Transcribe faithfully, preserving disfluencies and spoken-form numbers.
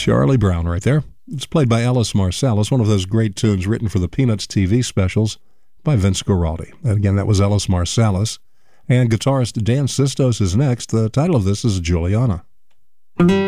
Charlie Brown right there. It's played by Ellis Marsalis, one of those great tunes written for the Peanuts T V specials by Vince Guaraldi. And again, that was Ellis Marsalis. And guitarist Dan Sistos is next. The title of this is Juliana.